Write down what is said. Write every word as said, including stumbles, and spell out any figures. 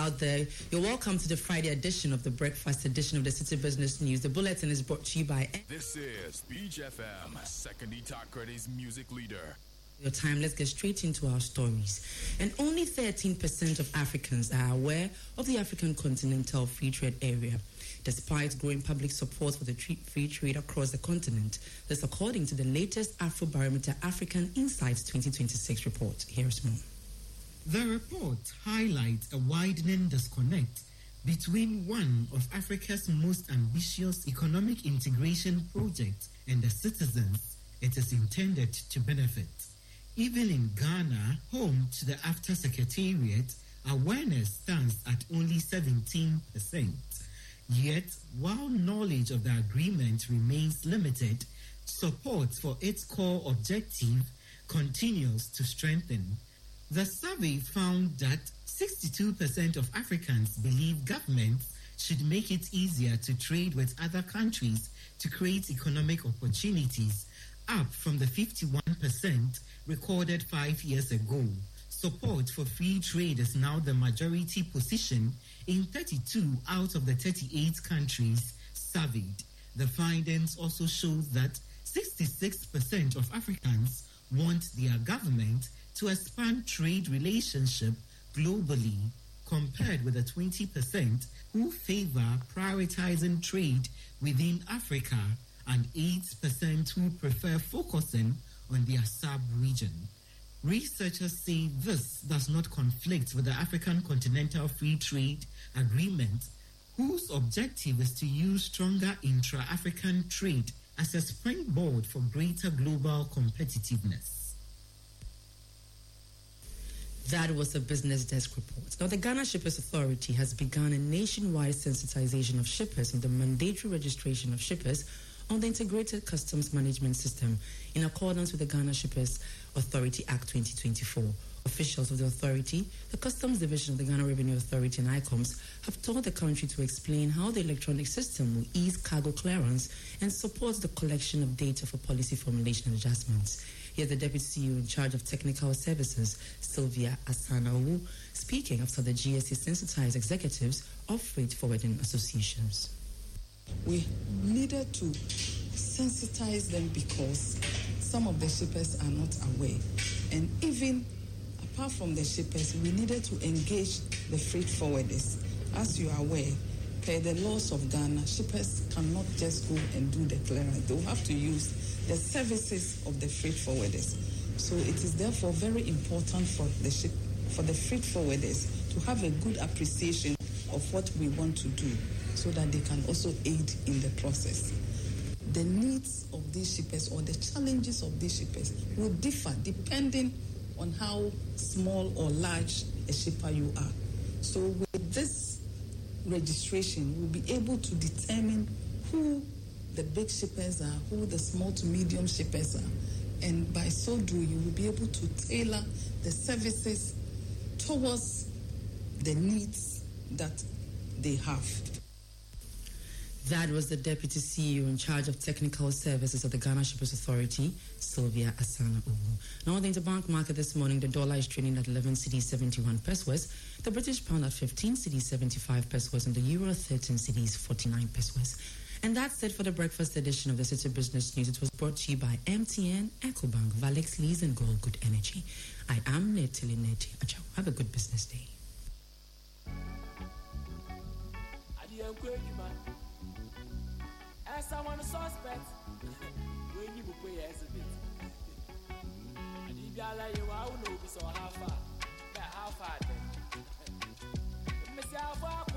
out there. You're welcome to the Friday edition of the breakfast edition of the City Business News. The bulletin is brought to you by... This is Beach F M, Second Itakredi's music leader. Your time, let's get straight into our stories. And only thirteen percent of Africans are aware of the African Continental Free Trade Area, despite growing public support for the free trade across the continent. This according to the latest Afrobarometer African Insights twenty twenty-six report. Here's more. The report highlights a widening disconnect between one of Africa's most ambitious economic integration projects and the citizens it is intended to benefit. Even in Ghana, home to the AfCFTA Secretariat, awareness stands at only seventeen percent. Yet, while knowledge of the agreement remains limited, support for its core objective continues to strengthen. The survey found that sixty-two percent of Africans believe governments should make it easier to trade with other countries to create economic opportunities, up from the fifty-one percent recorded five years ago. Support for free trade is now the majority position in thirty-two out of the thirty-eight countries surveyed. The findings also show that sixty-six percent of Africans want their government to expand trade relationship globally, compared with the twenty percent who favor prioritizing trade within Africa and eight percent who prefer focusing on their sub-region. Researchers say this does not conflict with the African Continental Free Trade Agreement, whose objective is to use stronger intra-African trade as a springboard for greater global competitiveness. That was a Business Desk report. Now, the Ghana Shippers Authority has begun a nationwide sensitization of shippers on the mandatory registration of shippers on the Integrated Customs Management System in accordance with the Ghana Shippers Authority Act twenty twenty-four. Officials of the authority, the Customs Division of the Ghana Revenue Authority and I C O M S have told the country to explain how the electronic system will ease cargo clearance and support the collection of data for policy formulation and adjustments. Here's the Deputy C E O in charge of Technical Services, Sylvia Asanawu, speaking after the G S C sensitized executives of freight forwarding associations. We needed to sensitize them because some of the shippers are not aware. And even apart from the shippers, we needed to engage the freight forwarders. As you are aware, per the laws of Ghana, shippers cannot just go and do the clearance. They will have to use the services of the freight forwarders. So it is therefore very important for the ship, for the freight forwarders to have a good appreciation of what we want to do, so that they can also aid in the process. The needs of these shippers or the challenges of these shippers will differ depending on how small or large a shipper you are. So with this registration, we'll be able to determine who the big shippers are, who the small to medium shippers are. And by so doing, you will be able to tailor the services towards the needs that they have. That was the Deputy C E O in charge of Technical Services of the Ghana Shippers Authority, Sylvia Asanawu. Now, on the interbank market this morning, the dollar is trading at eleven cedis seventy-one pesos, the British pound at fifteen cedis seventy-five pesos, and the euro thirteen cedis forty-nine pesos. And that's it for the breakfast edition of the City Business News. It was brought to you by M T N, EcoBank, Valex Lease, and Gold Good Energy. I am Netili Neti Acho. Have a good business day. As someone suspect, when you pay as a bit. And if you are like you, I will know so how far, how far then. Mister Alpha.